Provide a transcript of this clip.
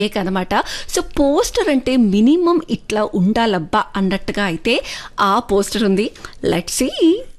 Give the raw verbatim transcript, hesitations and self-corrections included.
కదమాట. So poster అంటే minimum ఇట్లా ఉండాలబ్బా అన్నట్టుగా అయితే ఆ పోస్టర్ ఉంది. Let's see.